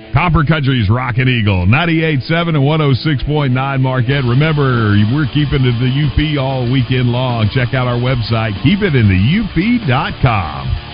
Copper Country's Rockin' Eagle, 98.7 and 106.9 Marquette. Remember, we're keeping it in the UP all weekend long. Check out our website, keepitinthe UP.com.